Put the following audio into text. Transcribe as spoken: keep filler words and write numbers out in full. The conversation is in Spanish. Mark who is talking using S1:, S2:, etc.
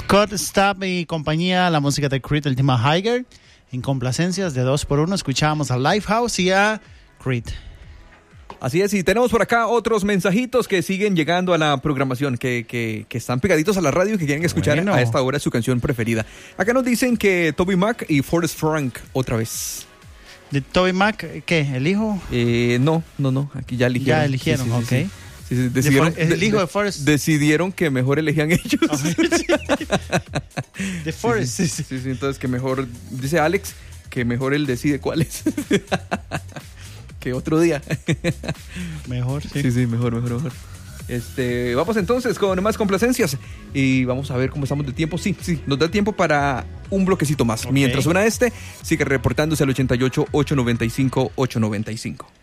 S1: Scott Stapp y compañía, la música de Creed, el tema Higher. En complacencias de dos por uno escuchábamos a Lifehouse y a Creed.
S2: Así es, y tenemos por acá otros mensajitos que siguen llegando a la programación, que, que, que están pegaditos a la radio y que quieren escuchar bueno. a esta hora su canción preferida. Acá nos dicen que Toby Mac y Forrest Frank otra vez.
S1: ¿De Toby Mac qué? ¿El hijo?
S2: Eh, no, no, no, aquí ya eligieron.
S1: Ya eligieron, sí, sí, ok. Sí, sí.
S2: Sí, sí, decidieron,
S1: de For- el hijo
S2: de,
S1: de Forrest.
S2: Decidieron que mejor elegían ellos.
S1: Oh, sí. De Forrest.
S2: Sí sí. sí, sí, sí, entonces que mejor, dice Alex, que mejor él decide cuál es. Que otro día.
S1: Mejor, sí.
S2: Sí, sí, mejor, mejor, mejor. Este, vamos entonces con más complacencias y vamos a ver cómo estamos de tiempo. Sí, sí, nos da tiempo para un bloquecito más. Okay. Mientras suena este, sigue reportándose al ochenta y ocho, ochocientos noventa y cinco, ochocientos noventa y cinco.